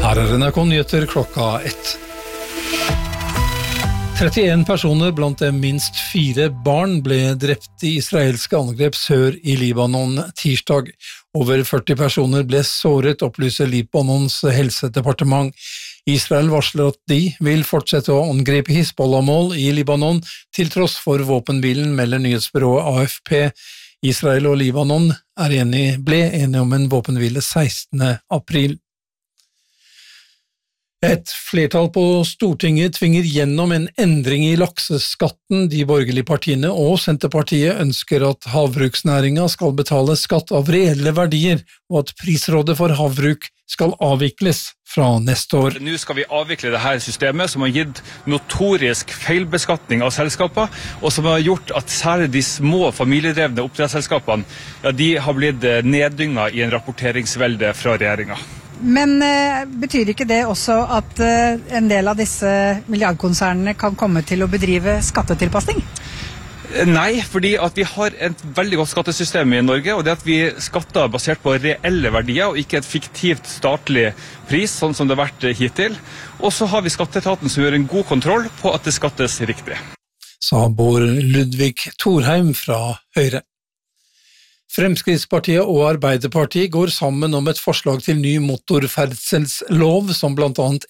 Her NRK-nyheter klokka 1. 31 personer blant dem minst 4 barn ble drept i israelske angrep sør i Libanon tirsdag. Over 40 personer ble såret, opplyser Libanons helsedepartement. Israel varsler at de vil fortsette å angripe Hizbollah-mål i Libanon, til tross for våpenhvilen, melder nyhetsbyrået AFP. Israel og Libanon ble enige om en våpenhvile 16. april. Et flertall på Stortinget tvinger gjennom en endring i lakseskatten. De borgerlige partiene og Senterpartiet ønsker at havbruksnæringen skal betale skatt av reelle verdier, og at prisrådet for havbruk skal avvikles fra neste år. Nå skal vi avvikle dette systemet som har gitt notorisk feilbeskatning av selskaper, og som har gjort at særlig de små familiedrevne oppdrettsselskapene, de har blitt neddynget i en rapporteringsvelde fra regjeringen. Men betyr ikke det også at en del av disse milliardkonsernene kan komme til å bedrive skattetilpasning? Nei, fordi at vi har et veldig godt skattesystem i Norge, og det at vi skatter basert på reelle verdier, og ikke et fiktivt statlig pris, sånn som det har vært hittil. Og så har vi skatteetaten som gjør en god kontroll på at det skattes riktig. Sa Bård Ludvig Thorheim fra Høyre. Fremskrittspartiet og Arbeiderpartiet går sammen om et forslag til ny motorferdselslov som blant annet